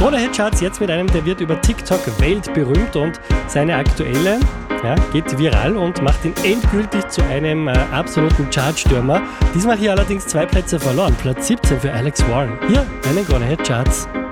Krone-Hit-Charts jetzt mit einem, der wird über TikTok weltberühmt und seine aktuelle geht viral und macht ihn endgültig zu einem absoluten Chartstürmer. Diesmal hier allerdings 2 Plätze verloren. Platz 17 für Alex Warren. Hier bei den Krone-Hit-Charts.